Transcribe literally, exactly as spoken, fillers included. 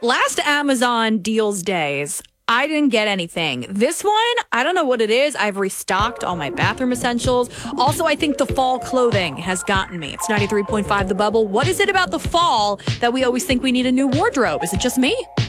Last Amazon deals days, I didn't get anything. This one, I don't know what it is. I've restocked all my bathroom essentials. Also, I think the fall clothing has gotten me. It's ninety-three point five The Bubble. What is it about the fall that we always think we need a new wardrobe? Is it just me?